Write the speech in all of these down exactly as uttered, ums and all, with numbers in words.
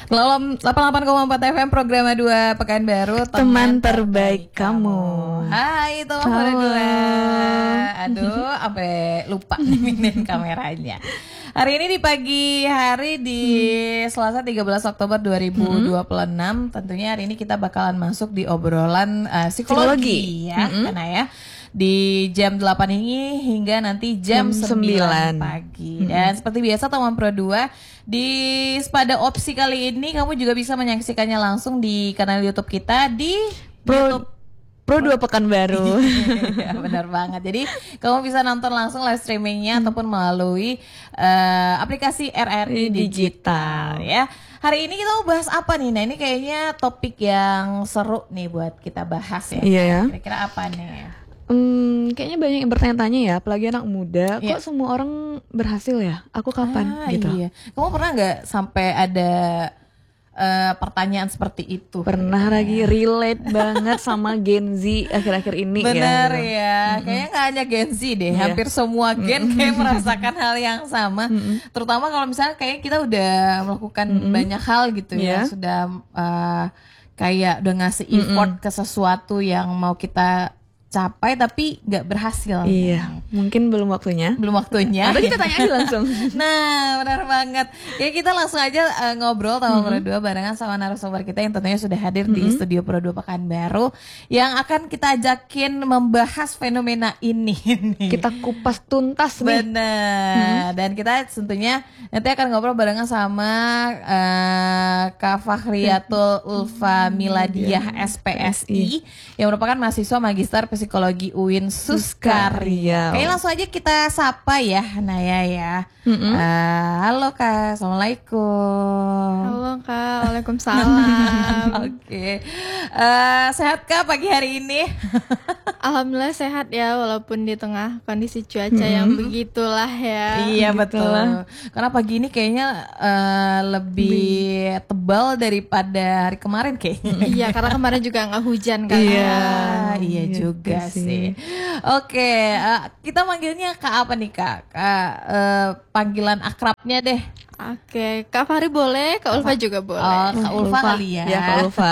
delapan puluh delapan koma empat F M program dua Pekanbaru, teman, teman terbaik, terbaik kamu. Hai teman berdua. Aduh, sampai lupa nih kameranya. Hari ini di pagi hari di hmm. Selasa tiga belas Oktober dua ribu dua puluh enam, hmm. tentunya hari ini kita bakalan masuk di obrolan uh, psikologi, psikologi ya, hmm. karena ya di jam delapan ini hingga nanti jam, jam sembilan pagi. Hmm. Dan seperti biasa teman Pro dua, di pada opsi kali ini kamu juga bisa menyaksikannya langsung di kanal YouTube kita di Pro YouTube Pro dua Pekanbaru. Ya, benar banget. Jadi kamu bisa nonton langsung live streamingnya hmm. ataupun melalui uh, aplikasi R R I Digital, Digital ya. Hari ini kita mau bahas apa nih? Nah ini kayaknya topik yang seru nih buat kita bahas ya. Iya ya. Kira-kira apa nih? Hmm, kayaknya banyak yang bertanya-tanya ya, apalagi anak muda. Yeah. Kok semua orang berhasil ya? Aku kapan? Ah, gitu. Iya. Kamu pernah nggak sampai ada uh, pertanyaan seperti itu? Pernah lagi, ya. Relate banget sama Gen Z akhir-akhir ini. Benar ya. ya. Mm-hmm. Kayaknya nggak hanya Gen Z deh, yeah. hampir semua Gen mm-hmm. kayak merasakan hal yang sama. Mm-hmm. Terutama kalau misalnya kayak kita udah melakukan mm-hmm. banyak hal gitu yeah. ya, sudah uh, kayak udah ngasih effort mm-hmm. ke sesuatu yang mau kita capai tapi nggak berhasil. Iya, mungkin belum waktunya. Belum waktunya. Atau kita tanya aja langsung. Nah, benar banget. Ya kita langsung aja uh, ngobrol sama mm-hmm. Pro dua barengan sama narasumber kita yang tentunya sudah hadir mm-hmm. di studio Pro dua Pekanbaru yang akan kita ajakin membahas fenomena ini. Kita kupas tuntas nih. Benar. Mm-hmm. Dan kita tentunya nanti akan ngobrol barengan sama uh, Kak Fakhriyatul Ulfa Miladiah S P S I yang merupakan mahasiswa magister psikologi U I N Suskarya. Kayaknya langsung aja kita sapa ya Naya ya. Mm-hmm. Uh, halo Kak, assalamualaikum. Halo Kak, waalaikumsalam. Oke, okay. uh, sehat Kak pagi hari ini? Alhamdulillah sehat ya, walaupun di tengah kondisi cuaca mm-hmm. yang begitulah ya. Iya betul. Karena pagi ini kayaknya uh, lebih Be- tebal daripada hari kemarin kayaknya. Iya, karena kemarin juga nggak hujan kan. Iya, ah, iya juga sih. sih. Oke, uh, kita manggilnya Kak apa nih Kak? Kak uh, panggilan akrabnya deh. Oke, Kak Fahri boleh, Kak Ulfa juga boleh. Oh, Kak Ulfa kali ya. Ya, Kak Ulfa.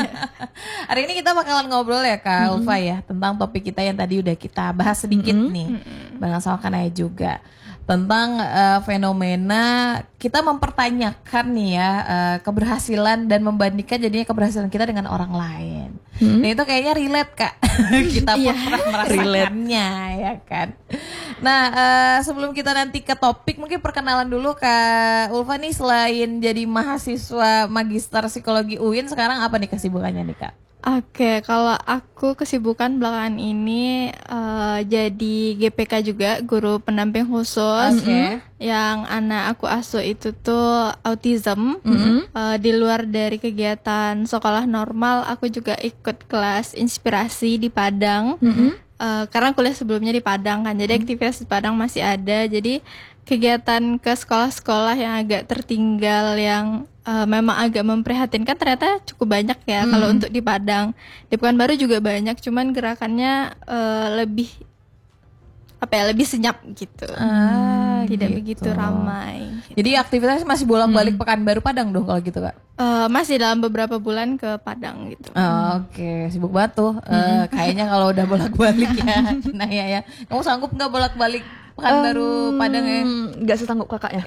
Hari ini kita bakalan ngobrol ya Kak mm-hmm. Ulfa ya, tentang topik kita yang tadi udah kita bahas sedikit mm-hmm. nih. Bareng sama Kanaya juga. Tentang uh, fenomena kita mempertanyakan nih ya uh, keberhasilan dan membandingkan jadinya keberhasilan kita dengan orang lain. Hmm? Nah itu kayaknya relate Kak. Kita pun pernah merasakannya ya kan. Nah uh, sebelum kita nanti ke topik, mungkin perkenalan dulu Kak Ulfa nih, selain jadi mahasiswa magister psikologi U I N, sekarang apa nih kesibukannya nih Kak? Oke, kalau aku kesibukan belakangan ini uh, jadi G P K juga, guru pendamping khusus. Okay. Yang anak aku asuh itu tuh autism. Mm-hmm. uh, Di luar dari kegiatan sekolah normal, aku juga ikut kelas inspirasi di Padang. Mm-hmm. uh, Karena kuliah sebelumnya di Padang kan, jadi aktivitas di Padang masih ada. Jadi kegiatan ke sekolah-sekolah yang agak tertinggal, yang uh, memang agak memprihatinkan, ternyata cukup banyak ya. Hmm. Kalau untuk di Padang, di Pekanbaru juga banyak, cuman gerakannya uh, lebih apa ya, lebih senyap gitu. Ah, tidak gitu. Begitu ramai gitu. Jadi aktivitasnya masih bolak-balik hmm. Pekanbaru Padang dong kalau gitu Kak? Uh, masih dalam beberapa bulan ke Padang gitu. Oh, Oke, okay. Sibuk banget tuh. Uh, kayaknya kalau udah bolak-balik ya. Nah ya ya, kamu sanggup nggak bolak-balik Pekanbaru um, Padang ya? Nggak setanggup kakaknya.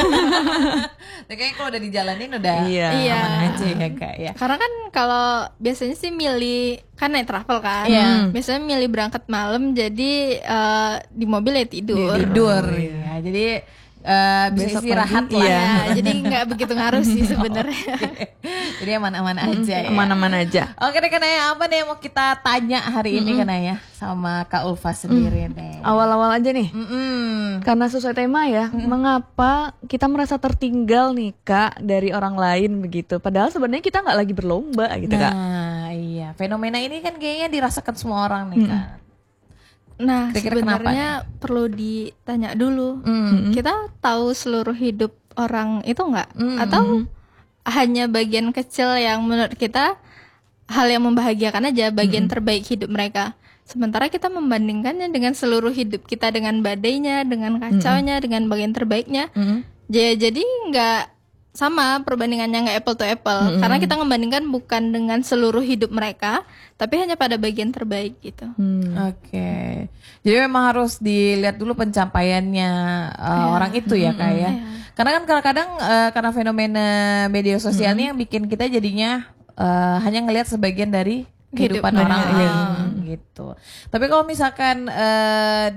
Kayaknya kalau udah dijalanin udah iya. aman aja ya Kak ya. Karena kan kalau biasanya sih milih, kan naik travel kan, yeah. biasanya milih berangkat malam, jadi uh, di mobil ya tidur. Tidur ya, jadi Uh, bisa istirahat lah ya, jadi nggak begitu ngaruh sih sebenarnya. Jadi aman-aman aja ya. Aman-aman aja. Oke deh Kanaya, apa nih yang mau kita tanya hari mm-hmm. ini Kanaya sama Kak Ulfa sendiri mm. deh. Awal-awal aja nih, mm-hmm. karena sesuai tema ya. Mm-hmm. Mengapa kita merasa tertinggal nih Kak dari orang lain begitu? Padahal sebenarnya kita nggak lagi berlomba gitu nah, Kak. Nah iya, fenomena ini kan kayaknya dirasakan semua orang nih mm-hmm. Kak. Nah, kira-kira sebenarnya perlu ditanya dulu. Mm-hmm. Kita tahu seluruh hidup orang itu nggak? Mm-hmm. Atau hanya bagian kecil yang menurut kita hal yang membahagiakan aja, bagian mm-hmm. terbaik hidup mereka. Sementara kita membandingkannya dengan seluruh hidup kita, dengan badainya, dengan kacaunya, mm-hmm. dengan bagian terbaiknya. Mm-hmm. Jadi nggak sama perbandingannya nggak apple to apple, mm-hmm. karena kita membandingkan bukan dengan seluruh hidup mereka, tapi hanya pada bagian terbaik gitu. Hmm. Oke, okay. Jadi memang harus dilihat dulu pencapaiannya uh, yeah. orang itu ya Kak ya. Yeah. Karena kan kadang-kadang uh, karena fenomena media sosial ini mm-hmm. yang bikin kita jadinya uh, hanya ngelihat sebagian dari kehidupan Hidup orang lain gitu. Tapi kalau misalkan uh,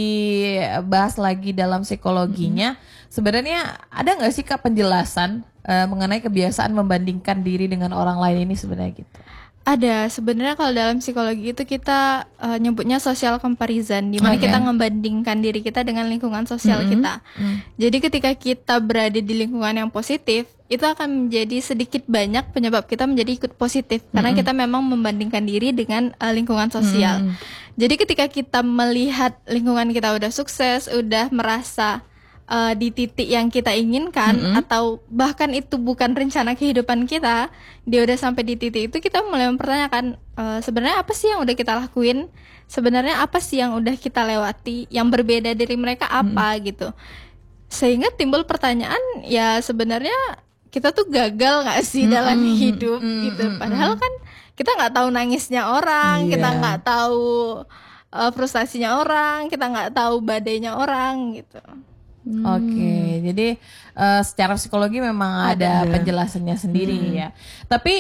dibahas lagi dalam psikologinya, mm-hmm. sebenarnya ada nggak sih Kak penjelasan uh, mengenai kebiasaan membandingkan diri dengan orang lain ini sebenarnya gitu? Ada, sebenarnya kalau dalam psikologi itu kita uh, nyebutnya social comparison, di mana okay. kita membandingkan diri kita dengan lingkungan sosial mm-hmm. kita. Mm. Jadi ketika kita berada di lingkungan yang positif, itu akan menjadi sedikit banyak penyebab kita menjadi ikut positif, mm-hmm. karena kita memang membandingkan diri dengan uh, lingkungan sosial. Mm-hmm. Jadi ketika kita melihat lingkungan kita udah sukses, udah merasa Uh, di titik yang kita inginkan, mm-hmm. atau bahkan itu bukan rencana kehidupan kita, dia udah sampai di titik itu, kita mulai mempertanyakan uh, sebenarnya apa sih yang udah kita lakuin, sebenarnya apa sih yang udah kita lewati, yang berbeda dari mereka apa mm-hmm. gitu, sehingga timbul pertanyaan ya sebenarnya kita tuh gagal nggak sih mm-hmm. dalam hidup mm-hmm. gitu, padahal kan kita nggak tahu nangisnya orang, yeah. kita nggak tahu uh, frustasinya orang, kita nggak tahu badainya orang gitu. Hmm. Oke, okay, jadi uh, secara psikologi memang ada, ada penjelasannya sendiri hmm. ya. Tapi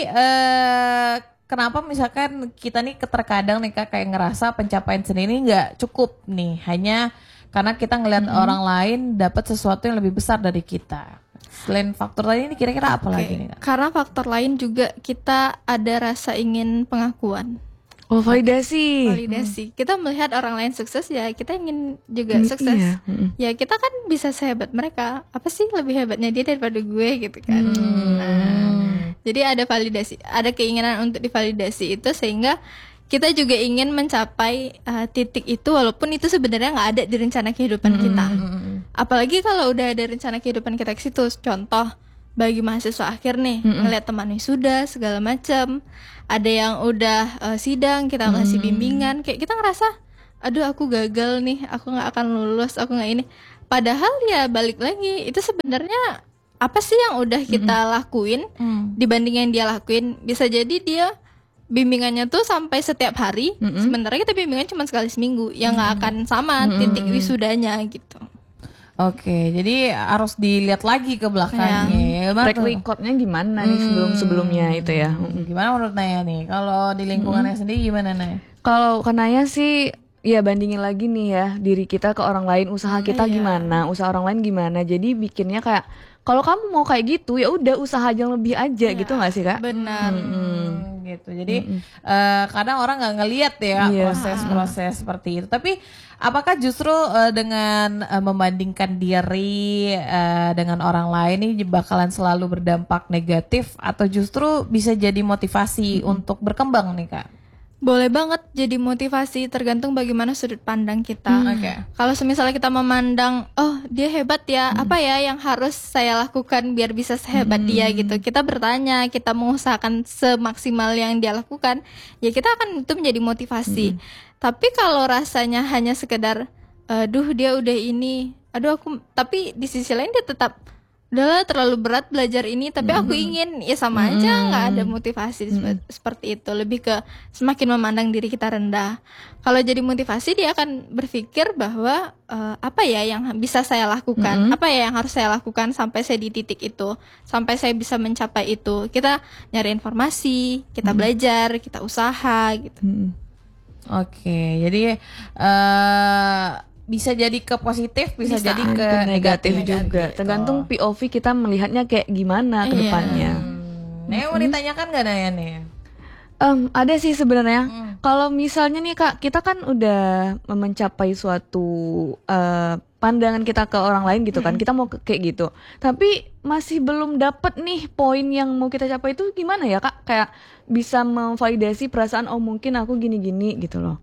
uh, kenapa misalkan kita nih terkadang nih Kak kayak ngerasa pencapaian sendiri nggak cukup nih, hanya karena kita ngelihat hmm. orang lain dapat sesuatu yang lebih besar dari kita. Selain faktor lain ini kira-kira apa okay. lagi nih Kak? Karena faktor lain juga kita ada rasa ingin pengakuan. Oh, validasi. Validasi. Hmm. Kita melihat orang lain sukses, ya kita ingin juga hmm, sukses. Iya. Hmm. Ya kita kan bisa sehebat mereka. Apa sih lebih hebatnya dia daripada gue gitu kan. Hmm. Nah, jadi ada validasi, ada keinginan untuk divalidasi itu, sehingga kita juga ingin mencapai uh, titik itu, walaupun itu sebenarnya nggak ada di rencana kehidupan hmm. kita. Apalagi kalau udah ada rencana kehidupan kita ke situ. Contoh bagi mahasiswa akhir nih, hmm. ngeliat teman wisuda segala macam. Ada yang udah uh, sidang, kita ngasih hmm. bimbingan, kayak kita ngerasa, aduh aku gagal nih, aku nggak akan lulus, aku nggak ini. Padahal ya balik lagi, itu sebenarnya apa sih yang udah kita hmm. lakuin hmm. dibanding yang dia lakuin. Bisa jadi dia bimbingannya tuh sampai setiap hari, hmm. sementara kita bimbingan cuma sekali seminggu, yang nggak hmm. akan sama hmm. titik wisudanya gitu. Oke, jadi harus dilihat lagi ke belakangnya. Ya. Track recordnya gimana nih hmm. sebelum-sebelumnya itu ya? Gimana menurut Naya nih? Kalau di lingkungannya hmm. sendiri gimana Naya? Kalau ke Naya sih, ya bandingin lagi nih ya diri kita ke orang lain, usaha kita iya. gimana, usaha orang lain gimana. Jadi bikinnya kayak, kalau kamu mau kayak gitu ya udah usaha yang lebih aja ya, gitu nggak sih Kak? Benar. Hmm. Gitu. Jadi hmm. uh, kadang orang nggak ngelihat ya yeah. proses-proses seperti itu. Tapi apakah justru uh, dengan uh, membandingkan diri uh, dengan orang lain ini bakalan selalu berdampak negatif, atau justru bisa jadi motivasi hmm. untuk berkembang nih Kak? Boleh banget jadi motivasi, tergantung bagaimana sudut pandang kita. Hmm. Okay. Kalau misalnya kita memandang, oh dia hebat ya, hmm. apa ya yang harus saya lakukan biar bisa sehebat hmm. dia gitu. Kita bertanya, kita mengusahakan semaksimal yang dia lakukan, ya kita akan itu menjadi motivasi. Hmm. Tapi kalau rasanya hanya sekedar, aduh dia udah ini, aduh aku, tapi di sisi lain dia tetap, udahlah terlalu berat belajar ini, tapi aku ingin, ya sama aja nggak ada motivasi mm. seperti itu. Lebih ke semakin memandang diri kita rendah. Kalau jadi motivasi, dia akan berpikir bahwa uh, apa ya yang bisa saya lakukan, mm. apa ya yang harus saya lakukan sampai saya di titik itu, sampai saya bisa mencapai itu. Kita nyari informasi, kita mm. belajar, kita usaha gitu. Mm. Oke, okay, jadi uh, bisa jadi ke positif, bisa, bisa jadi ke, ke negatif, negatif juga. Gitu. Tergantung P O V kita melihatnya kayak gimana ke depannya. Hmm. Naya mau ditanyakan gak Naya nih? Um, ada sih sebenarnya. Hmm. Kalau misalnya nih Kak, kita kan udah mencapai suatu uh, pandangan kita ke orang lain gitu kan. Hmm. Kita mau ke, kayak gitu. Tapi masih belum dapet nih poin yang mau kita capai, itu gimana ya Kak? Kayak bisa memvalidasi perasaan, oh mungkin aku gini-gini gitu loh.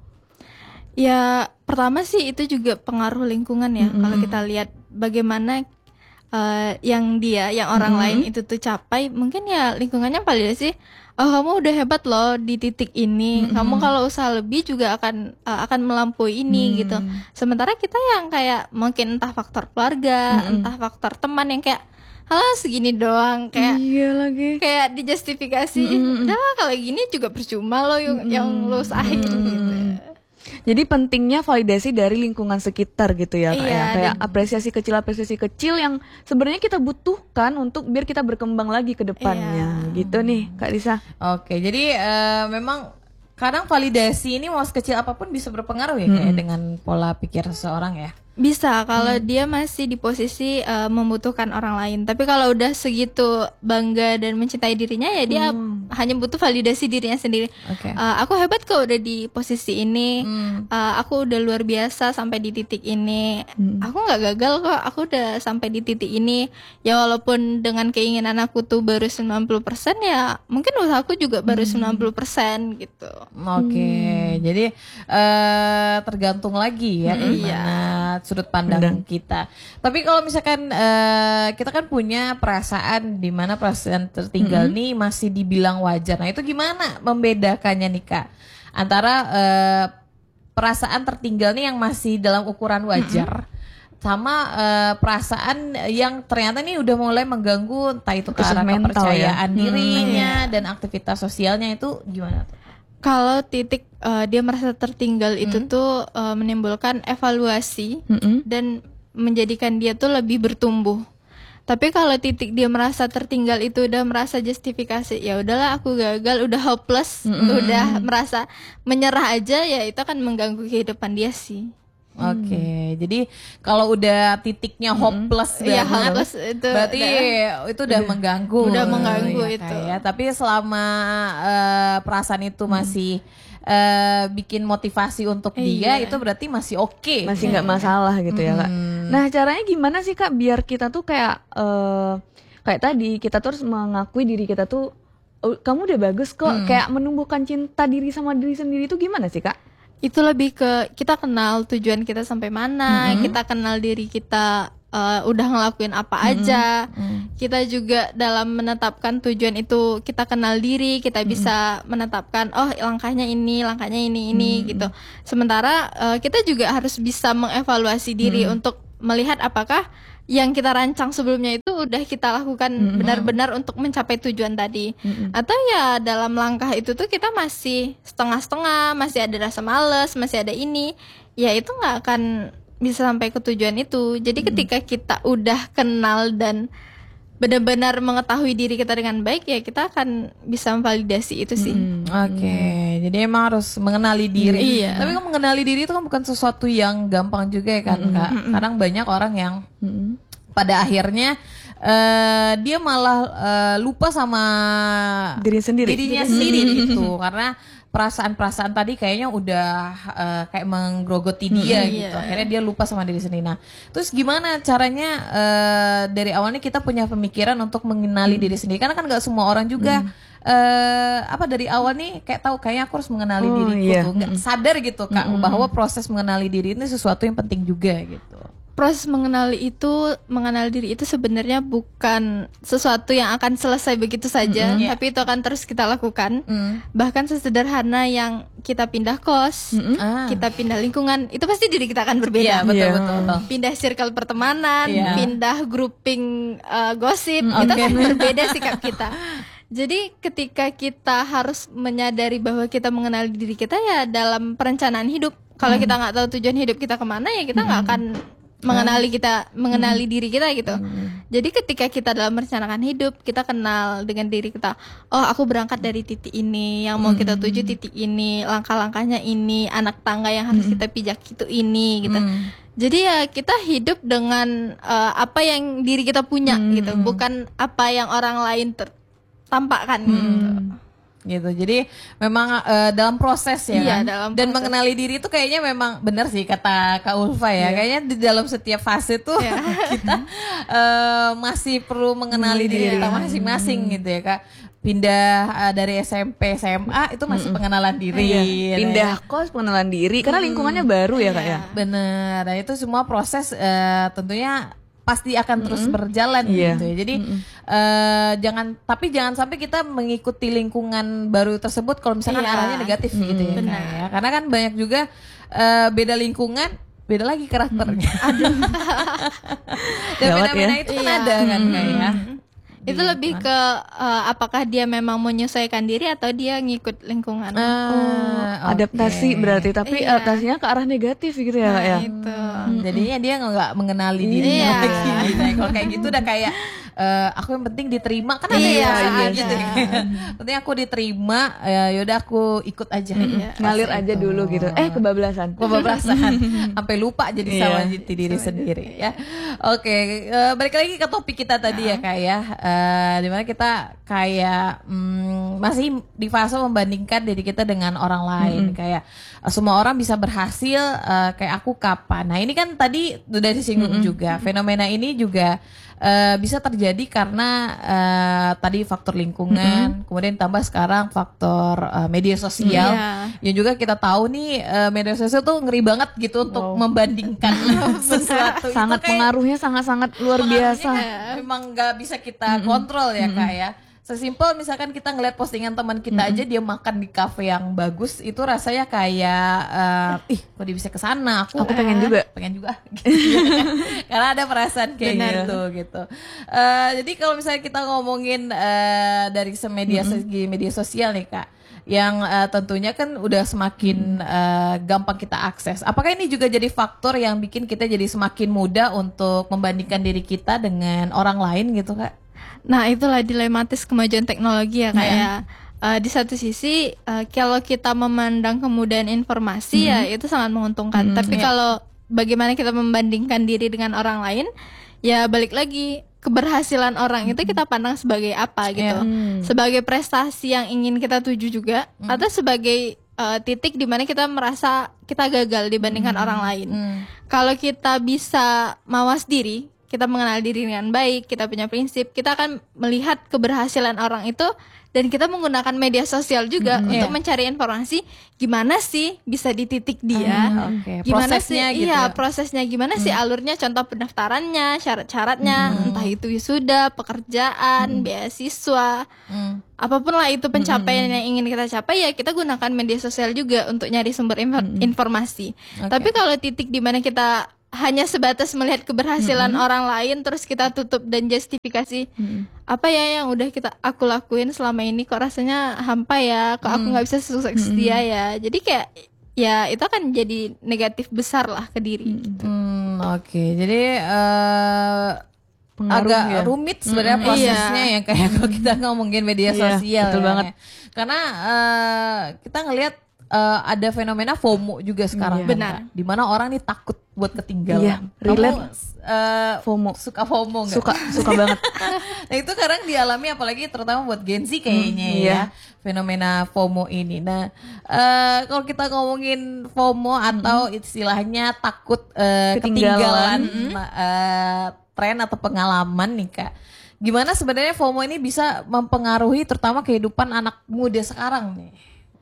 Ya pertama sih itu juga pengaruh lingkungan ya. Mm-hmm. Kalau kita lihat bagaimana uh, yang dia, yang orang mm-hmm. lain itu tuh capai, mungkin ya lingkungannya validasi. Oh kamu udah hebat loh di titik ini. Mm-hmm. Kamu kalau usaha lebih juga akan uh, akan melampaui ini mm-hmm. gitu. Sementara kita yang kayak mungkin entah faktor keluarga, mm-hmm. entah faktor teman yang kayak, halah segini doang, kayak iya lagi. kayak dijustifikasi. Mm-mm. Udah lah, kalau gini juga percuma lo yang, yang lo usahain gitu. Jadi pentingnya validasi dari lingkungan sekitar gitu ya, Kak, Iya, ya. Kayak dan- apresiasi kecil-apresiasi kecil yang sebenarnya kita butuhkan untuk biar kita berkembang lagi ke depannya. Iya. Gitu nih, Kak Lisa. Oke, jadi eh, memang kadang validasi ini mau sekecil apapun bisa berpengaruh ya kayak dengan pola pikir seseorang ya. Bisa kalau dia masih di posisi uh, membutuhkan orang lain. Tapi kalau udah segitu bangga dan mencintai dirinya, ya dia hanya butuh validasi dirinya sendiri. Oke. Uh, aku hebat kok udah di posisi ini. Hmm. Uh, aku udah luar biasa sampai di titik ini. Aku nggak gagal kok. Aku udah sampai di titik ini. Ya walaupun dengan keinginan aku tuh baru sembilan puluh persen, ya mungkin usahaku juga baru sembilan puluh persen gitu. Oke, jadi eh tergantung lagi ya Hmm, gimana sudut pandang kita. Tapi kalau misalkan eh kita kan punya perasaan di mana perasaan tertinggal nih masih dibilang wajar. Nah itu gimana membedakannya nih Kak antara eh, perasaan tertinggal nih yang masih dalam ukuran wajar sama eh, perasaan yang ternyata nih udah mulai mengganggu entah itu ke Kesehatan arah mental kepercayaan ya. dirinya dan aktivitas sosialnya itu gimana tuh? Kalau titik uh, dia merasa tertinggal itu tuh uh, menimbulkan evaluasi Mm-mm. dan menjadikan dia tuh lebih bertumbuh. Tapi kalau titik dia merasa tertinggal itu udah merasa justifikasi, ya udahlah aku gagal, udah hopeless, udah merasa menyerah aja, ya itu akan mengganggu kehidupan dia sih. Oke, jadi kalau udah titiknya hopeless Iya, banget, hopeless itu berarti udah- itu udah mengganggu. udah mengganggu ya, itu. Kak, ya. Tapi selama eh, perasaan itu masih eh, bikin motivasi untuk dia, Iya. itu berarti masih oke. Masih nggak masalah gitu ya, Kak. Nah, caranya gimana sih, Kak, biar kita tuh kayak eh kayak tadi kita tuh harus mengakui diri kita tuh, "Oh, kamu udah bagus kok." Kayak menumbuhkan cinta diri sama diri sendiri itu gimana sih, Kak? Itu lebih ke kita kenal tujuan kita sampai mana, kita kenal diri kita uh, udah ngelakuin apa aja. Kita juga dalam menetapkan tujuan itu kita kenal diri, kita bisa menetapkan oh langkahnya ini, langkahnya ini ini gitu. Sementara uh, kita juga harus bisa mengevaluasi diri untuk melihat apakah yang kita rancang sebelumnya itu udah kita lakukan benar-benar untuk mencapai tujuan tadi. Atau ya dalam langkah itu tuh kita masih setengah-setengah, masih ada rasa males, masih ada ini, ya itu nggak akan bisa sampai ke tujuan itu. Jadi ketika kita udah kenal dan benar-benar mengetahui diri kita dengan baik, ya kita akan bisa memvalidasi itu sih. Oke, jadi emang harus mengenali diri. Iya. Tapi kan mengenali diri itu kan bukan sesuatu yang gampang juga ya kan, Kak. Kadang banyak orang yang pada akhirnya eh, dia malah eh, lupa sama Diri sendiri. dirinya sendiri gitu, karena perasaan-perasaan tadi kayaknya udah eh, kayak menggerogoti dia gitu. Akhirnya dia lupa sama diri sendiri. Nah, terus gimana caranya eh, dari awalnya kita punya pemikiran untuk mengenali diri sendiri? Karena kan nggak semua orang juga eh, apa dari awal nih kayak tahu kayaknya aku harus mengenali Oh, diriku iya. tuh, nggak sadar gitu Kak bahwa proses mengenali diri ini sesuatu yang penting juga gitu. Proses mengenali itu, mengenal diri itu sebenarnya bukan sesuatu yang akan selesai begitu saja, Mm-hmm. tapi itu akan terus kita lakukan. Mm. Bahkan sesederhana yang kita pindah kos, Ah. kita pindah lingkungan, itu pasti diri kita akan berbeda. Iya betul Iya. betul betul. Pindah circle pertemanan, Iya. pindah grouping uh, gosip, Mm, itu oke. kan berbeda sikap kita. Jadi ketika kita harus menyadari bahwa kita mengenal diri kita ya dalam perencanaan hidup. Kalau kita nggak tahu tujuan hidup kita kemana, ya kita nggak akan mengenali kita, mengenali diri kita gitu. Jadi ketika kita dalam merencanakan hidup, kita kenal dengan diri kita. Oh, aku berangkat dari titik ini, yang mau kita tuju titik ini, langkah-langkahnya ini, anak tangga yang harus kita pijak itu ini gitu. Jadi ya kita hidup dengan uh, apa yang diri kita punya gitu, bukan apa yang orang lain ter- tampakkan gitu. Gitu. Jadi memang eh, dalam proses ya Iya, kan. dalam Dan proses. mengenali diri itu kayaknya memang benar sih kata Kak Ulfa ya. Kayaknya di dalam setiap fase tuh Iya. kita eh, masih perlu mengenali diri kita masing-masing gitu ya Kak. Pindah eh, dari S M P S M A itu masih pengenalan diri. Iya. ya. Pindah kos, pengenalan diri karena lingkungannya baru ya, Kak ya. Bener, nah itu semua proses eh, tentunya pasti akan terus berjalan Iya. gitu ya. Jadi eh, jangan, tapi jangan sampai kita mengikuti lingkungan baru tersebut kalau misalkan Iya. arahnya negatif gitu ya, Kak, Benar. ya. Karena kan banyak juga eh, beda lingkungan beda lagi karakternya. Aduh. Dan Gawat fenomena ya. itu kan Iya. ada kan Mm-mm. kayak. Itu lebih ke uh, apakah dia memang menyesuaikan diri atau dia ngikut lingkungan. Ah, Adaptasi oke. berarti, tapi Iya. adaptasinya ke arah negatif gitu ya, Nah, Kak, ya. itu. Hmm, jadinya dia nggak mengenali dirinya Iya. lagi. Nah, kalau kayak gitu udah kayak eh, aku yang penting diterima kan ada Iya, yang kayak ada. gitu. Penting aku diterima, ya yaudah aku ikut aja. Ngalir Pas aja itu. dulu gitu. Eh, kebablasan. Kebablasan sampai lupa jadi Iya. sama jati diri sendiri ya. Oke, eh, balik lagi ke topik kita tadi ya Kak ya. Eh, dimana kita kayak mm, masih di fase membandingkan diri kita dengan orang lain. Kayak eh, semua orang bisa berhasil, eh, kayak aku kapan. Nah ini kan tadi udah disinggung juga. Fenomena ini juga eh, bisa terjadi karena eh, tadi faktor lingkungan, kemudian tambah sekarang faktor eh, media sosial. Iya. Yang juga kita tahu nih eh, media sosial tuh ngeri banget gitu untuk Wow. membandingkan sesuatu. Itu Sangat kayak pengaruhnya sangat-sangat luar biasa. pengaruhnya memang nggak bisa kita kontrol ya Kak ya. Sesimpel misalkan kita ngeliat postingan teman kita aja dia makan di kafe yang bagus, itu rasanya kayak eh, ih kok dia bisa ke sana, aku Aku pengen juga. pengen juga gitu kan. Karena ada perasaan kayak gitu gitu. Eh, jadi kalau misalnya kita ngomongin eh, dari semedia segi media sosial nih Kak, yang eh, tentunya kan udah semakin eh, gampang kita akses. Apakah ini juga jadi faktor yang bikin kita jadi semakin mudah untuk membandingkan diri kita dengan orang lain gitu Kak? Nah, itulah dilematis kemajuan teknologi ya kayak uh, di satu sisi uh, kalau kita memandang kemudahan informasi ya itu sangat menguntungkan. Tapi iya. kalau bagaimana kita membandingkan diri dengan orang lain, ya balik lagi keberhasilan orang itu kita pandang sebagai apa gitu. Iya. Sebagai prestasi yang ingin kita tuju juga atau sebagai uh, titik di mana kita merasa kita gagal dibandingkan orang lain. Kalau kita bisa mawas diri, kita mengenal diri dengan baik, kita punya prinsip, kita akan melihat keberhasilan orang itu dan kita menggunakan media sosial juga Mm-hmm. untuk Iya. mencari informasi gimana sih bisa di titik dia, Ah, oke. gimana Prosesnya sih, gitu iya ya. prosesnya gimana sih alurnya, contoh pendaftarannya, syarat-syaratnya, entah itu wisuda, pekerjaan, beasiswa, Hmm. apapun lah itu pencapaian yang ingin kita capai ya kita gunakan media sosial juga untuk nyari sumber infor- informasi. Oke. Tapi kalau titik di mana kita hanya sebatas melihat keberhasilan orang lain terus kita tutup dan justifikasi apa ya yang udah kita aku lakuin selama ini kok rasanya hampa ya, kok aku nggak bisa sukses dia ya. Jadi kayak ya itu akan jadi negatif besar lah ke diri. Hmm, oke. Jadi eh Pengaruh agak ya. rumit sebenarnya Mm, prosesnya ya kayak kalau kita ngomongin media Iya, sosial betul ya. banget. Karena eh, kita ngelihat eh, ada fenomena FOMO juga sekarang. Iya. kan, Benar. Kak? Dimana orang nih takut buat ketinggalan. Iya, Kamu relate. eh, FOMO. suka FOMO nggak? Suka, suka banget. Nah itu sekarang dialami apalagi terutama buat Gen Z kayaknya Hmm, ya iya. fenomena FOMO ini. Nah eh, kalau kita ngomongin FOMO atau istilahnya takut eh, ketinggalan, Ketinggalan. eh, tren atau pengalaman nih Kak. Gimana sebenarnya FOMO ini bisa mempengaruhi terutama kehidupan anak muda sekarang nih?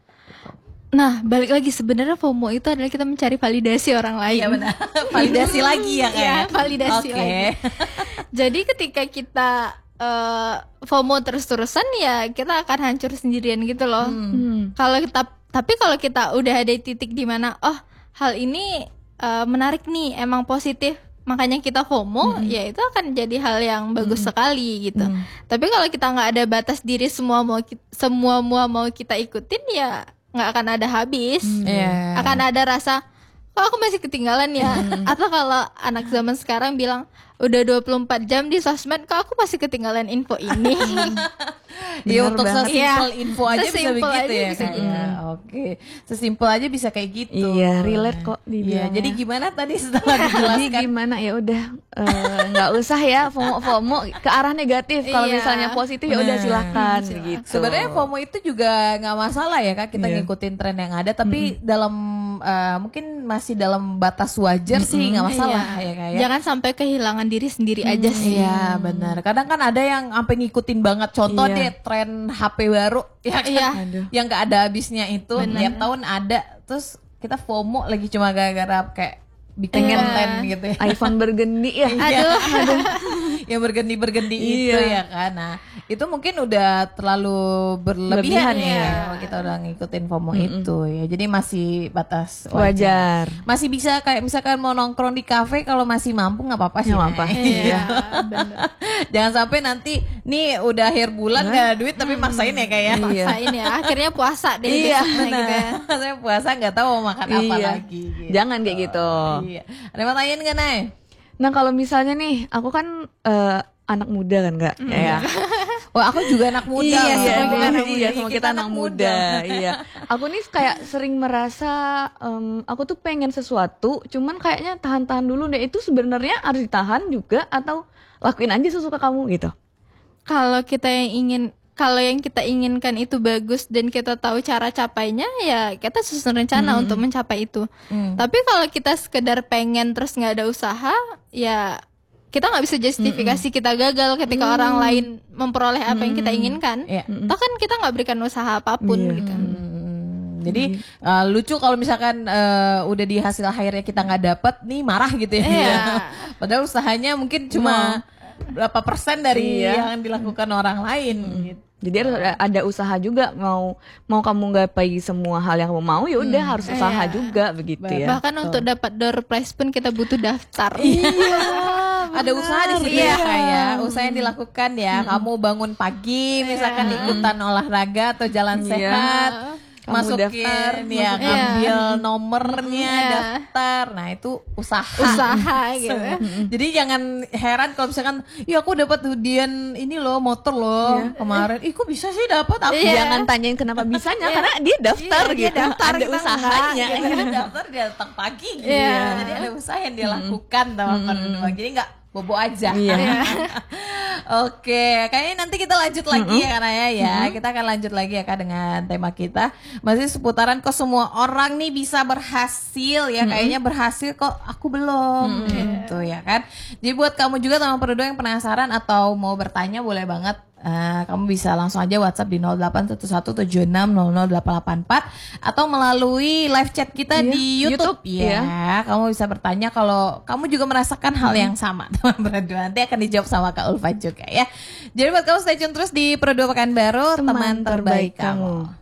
Nah, balik lagi sebenarnya FOMO itu adalah kita mencari validasi orang lain. Iya benar. Validasi lagi ya Kak. Iya, validasi Oke. lagi. Jadi ketika kita eh, FOMO terus-terusan ya kita akan hancur sendirian gitu loh. Hmm. Kalau kita tapi kalau kita udah ada di titik di mana oh hal ini eh, menarik nih, emang positif, makanya kita FOMO, ya itu akan jadi hal yang bagus sekali gitu. Tapi kalau kita nggak ada batas diri, semua mau ki- semua mua mau kita ikutin ya nggak akan ada habis. Iya. Akan ada rasa kok aku masih ketinggalan ya. Atau kalau anak zaman sekarang bilang udah dua puluh empat jam di sosmed kok aku masih ketinggalan info ini. Iya Benar untuk banget. sesimpel Iya. info aja bisa Sesimpel begitu aja ya bisa Kak. gitu. Ya, oke. Sesimpel aja bisa kayak gitu. Iya, relate kok Iya, dibilangnya. jadi gimana tadi setelah Jadi dijelaskan? gimana ya udah eh, nggak usah ya FOMO-FOMO ke arah negatif. Kalau Iya. misalnya positif ya udah Nah. silakan Silakan. gitu. Sebenarnya FOMO itu juga nggak masalah ya Kak, kita Iya. ngikutin tren yang ada, tapi dalam eh, mungkin masih dalam batas wajar sih nggak masalah Iya. ya Kak ya. Jangan sampai kehilangan diri sendiri aja sih. Iya benar. Kadang kan ada yang sampai ngikutin banget. Contoh Iya. deh tren H P baru ya kan? Iya. Aduh. Yang nggak ada habisnya itu tiap tahun ada. Terus kita FOMO lagi cuma gara-gara kayak bikin Iya. konten gitu ya. iPhone bergendi ya. Aduh, aduh. yang bergendi-bergendi itu Iya. ya kan. Nah, itu mungkin udah terlalu berlebihan Berlebihan, ya ya. kalau kita udah ngikutin FOMO itu ya. Jadi masih batas wajar. Wajar. Masih bisa kayak misalkan mau nongkrong di kafe kalau masih mampu nggak apa-apa sih. Nggak Nay. apa-apa. Iya, bener. Jangan sampai nanti nih udah akhir bulan gak ada duit tapi maksain ya kayak. Iya. Paksain ya, akhirnya puasa deh Iya, besoknya benar. gitu ya. Saya puasa nggak tahu mau makan apa Iya. lagi. Gitu. Jangan kayak gitu. Iya. Ada yang pertanyaan nggak, Nay? Nah kalau misalnya nih, aku kan eh, anak muda kan kak, ya. Wah, aku juga anak muda. Iya, loh. iya, Bukan iya, anak iya, muda. sama kita anak muda. Iya. Aku nih kayak sering merasa em, aku tuh pengen sesuatu, cuman kayaknya tahan-tahan dulu deh. Itu sebenarnya harus ditahan juga atau lakuin aja sesuka kamu gitu. Kalau kita yang ingin kalau yang kita inginkan itu bagus dan kita tahu cara capainya, ya kita susun rencana Hmm. untuk mencapai itu. Hmm. Tapi kalau kita sekedar pengen terus nggak ada usaha, ya kita nggak bisa justifikasi kita gagal ketika orang lain memperoleh apa yang kita inginkan. Iya. Toh kan kita nggak berikan usaha apapun Iya. gitu. Hmm, Jadi uh, lucu kalau misalkan uh, udah di hasil akhirnya kita nggak dapet nih marah gitu ya. Iya. Padahal usahanya mungkin cuma berapa persen dari Iya. yang dilakukan orang lain. Gitu. Jadi harus ada, ada usaha juga, mau mau kamu gapai semua hal yang kamu mau, ya udah harus usaha Iya. juga begitu ya. Bahkan untuk dapat door prize pun kita butuh daftar. Ada usaha di situ Iya. ya kayak usaha yang dilakukan ya. Kamu bangun pagi misalkan ikutan olahraga atau jalan Iya. sehat. Kamu Masukin daftar, ya, masukin. ngambil nomornya, Iya. daftar. Nah, itu usaha. Usaha gitu. Jadi jangan heran kalau misalkan, "Iya aku dapat hadian ini loh, motor loh kemarin." Ih, kok bisa sih dapat? Aku Iya. Jangan tanyain kenapa bisanya, karena dia daftar Iya, dia gitu, daftar, ada kita usahanya. Iya, dia daftar dia datang pagi gitu. Iya. Jadi ada usaha yang dia lakukan sama berdua. Jadi nggak bobo aja. Iya. Oke, kayaknya nanti kita lanjut lagi ya Karena ya, ya. Kita akan lanjut lagi ya Kak dengan tema kita. Masih seputaran kok semua orang nih bisa berhasil ya. Kayaknya berhasil kok aku belum gitu ya kan. Jadi buat kamu juga teman Perudo yang penasaran atau mau bertanya boleh banget. Uh, kamu bisa langsung aja WhatsApp di nol delapan satu satu tujuh enam nol nol delapan delapan empat atau melalui live chat kita Iya, di YouTube, YouTube, ya. Kamu bisa bertanya kalau kamu juga merasakan hal yang sama teman berdua. Nanti akan dijawab sama Kak Ulfa juga ya. Jadi buat kamu stay tune terus di Perudo Pekanbaru, teman, Teman terbaik terbaik kamu. kamu.